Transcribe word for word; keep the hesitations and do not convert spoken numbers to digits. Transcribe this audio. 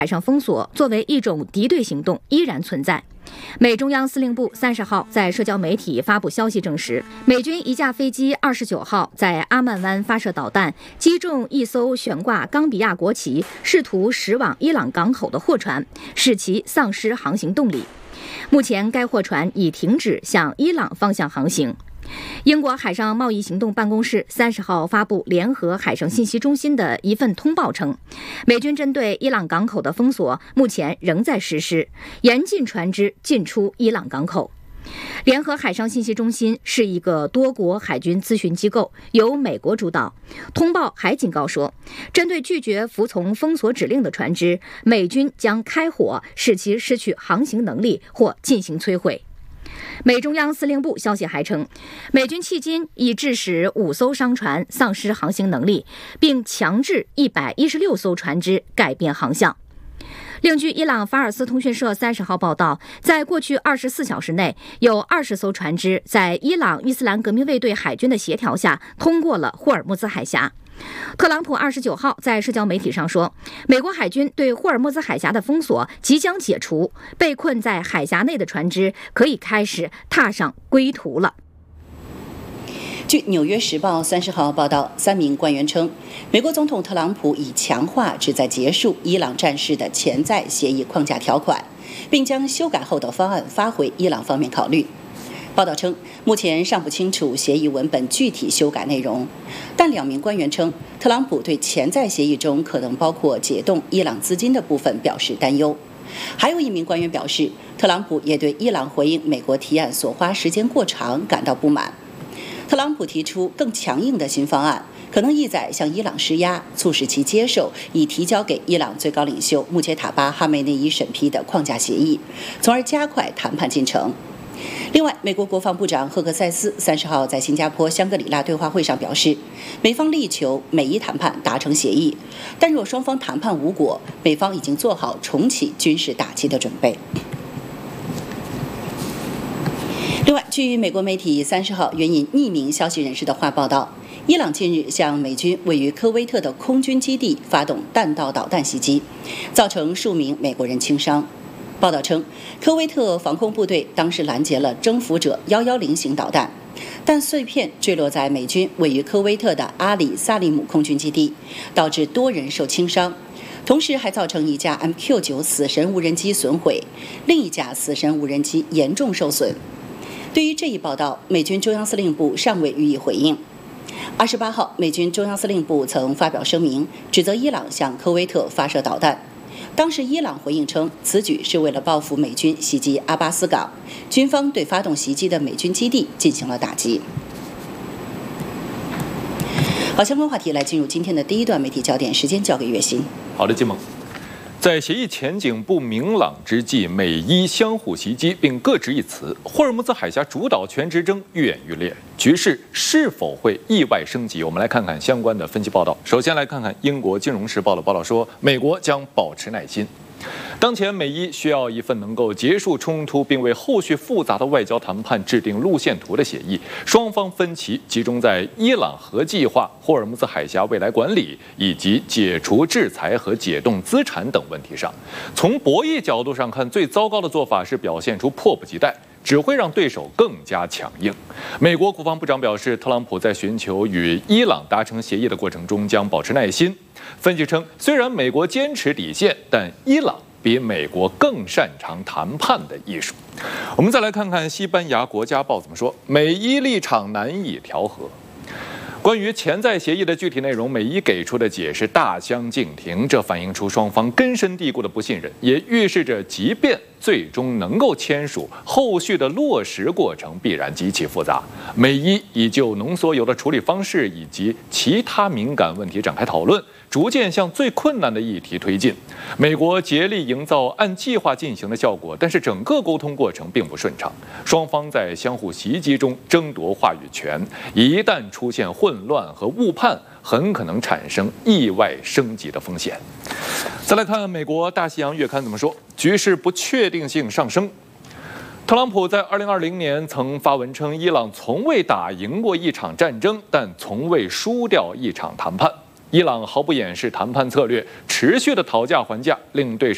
海上封锁作为一种敌对行动依然存在。美中央司令部三十号在社交媒体发布消息证实，美军一架飞机二十九号在阿曼湾发射导弹，击中一艘悬挂冈比亚国旗、试图驶往伊朗港口的货船，使其丧失航行动力。目前，该货船已停止向伊朗方向航行。英国海上贸易行动办公室三十号发布联合海上信息中心的一份通报称，美军针对伊朗港口的封锁目前仍在实施，严禁船只进出伊朗港口。联合海上信息中心是一个多国海军咨询机构，由美国主导。通报还警告说，针对拒绝服从封锁指令的船只，美军将开火使其失去航行能力或进行摧毁。美中央司令部消息还称，美军迄今已致使五艘商船丧失航行能力，并强制一百一十六艘船只改变航向。另据伊朗法尔斯通讯社三十号报道，在过去二十四小时内，有二十艘船只在伊朗伊斯兰革命卫队海军的协调下通过了霍尔木兹海峡。特朗普二十九号在社交媒体上说，美国海军对霍尔木兹海峡的封锁即将解除，被困在海峡内的船只可以开始踏上归途了。 据《纽约时报》三十号报道，三名官员称，美国总统特朗普已强化旨在结束伊朗战事的潜在协议框架条款，并将修改后的方案发回伊朗方面考虑。报道称，目前尚不清楚协议文本具体修改内容，但两名官员称，特朗普对潜在协议中可能包括解冻伊朗资金的部分表示担忧。还有一名官员表示，特朗普也对伊朗回应美国提案所花时间过长感到不满。特朗普提出更强硬的新方案，可能意在向伊朗施压，促使其接受已提交给伊朗最高领袖穆切塔巴哈梅内伊审批的框架协议，从而加快谈判进程。另外，美国国防部长赫克塞斯三十号在新加坡香格里拉对话会上表示，美方力求美伊谈判达成协议，但若双方谈判无果，美方已经做好重启军事打击的准备。另外，据美国媒体三十号援引匿名消息人士的话报道，伊朗近日向美军位于科威特的空军基地发动弹道导弹袭击，造成数名美国人轻伤。报道称，科威特防空部队当时拦截了征服者一一零型导弹，但碎片坠落在美军位于科威特的阿里萨利姆空军基地，导致多人受轻伤，同时还造成一架 M Q 九 死神无人机损毁，另一架死神无人机严重受损。对于这一报道，美军中央司令部尚未予以回应。二十八号，美军中央司令部曾发表声明，指责伊朗向科威特发射导弹。当时伊朗回应称，此举是为了报复美军袭击阿巴斯港，军方对发动袭击的美军基地进行了打击。好，相关话题来进入今天的第一段媒体焦点，时间交给岳鑫。 好的，金萌。在协议前景不明朗之际，美伊相互袭击并各执一词，霍尔木兹海峡主导权之争愈演愈烈，局势是否会意外升级？我们来看看相关的分析报道。首先来看看英国《金融时报》的报道说，美国将保持耐心。当前美伊需要一份能够结束冲突并为后续复杂的外交谈判制定路线图的协议，双方分歧集中在伊朗核计划、霍尔木兹海峡未来管理以及解除制裁和解冻资产等问题上。从博弈角度上看，最糟糕的做法是表现出迫不及待，只会让对手更加强硬。美国国防部长表示，特朗普在寻求与伊朗达成协议的过程中将保持耐心。分析称，虽然美国坚持底线，但伊朗比美国更擅长谈判的艺术。我们再来看看西班牙国家报怎么说，美伊立场难以调和。关于潜在协议的具体内容，美伊给出的解释大相径庭，这反映出双方根深蒂固的不信任，也预示着即便最终能够签署，后续的落实过程必然极其复杂。美伊已就浓缩铀的处理方式以及其他敏感问题展开讨论，逐渐向最困难的议题推进。美国竭力营造按计划进行的效果，但是整个沟通过程并不顺畅，双方在相互袭击中争夺话语权，一旦出现混乱和误判，很可能产生意外升级的风险。再来看美国《大西洋月刊》怎么说，局势不确定性上升。特朗普在二零二零年曾发文称，伊朗从未打赢过一场战争，但从未输掉一场谈判。伊朗毫不掩饰谈判策略，持续的讨价还价，令对手